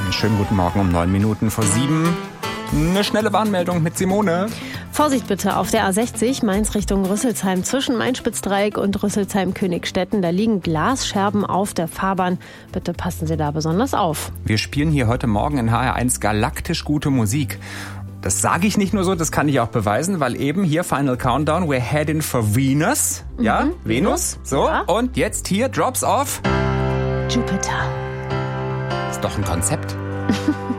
Schönen guten Morgen um 7:09. Eine schnelle Warnmeldung mit Simone. Vorsicht bitte auf der A60 Mainz Richtung Rüsselsheim zwischen Main-Spitzdreieck und Rüsselsheim-Königstetten. Da liegen Glasscherben auf der Fahrbahn. Bitte passen Sie da besonders auf. Wir spielen hier heute Morgen in HR1 galaktisch gute Musik. Das sage ich nicht nur so, das kann ich auch beweisen, weil eben hier Final Countdown, we're heading for Venus. Ja, Venus. So, ja. Und jetzt hier Drops of Jupiter. Ist doch ein Konzept.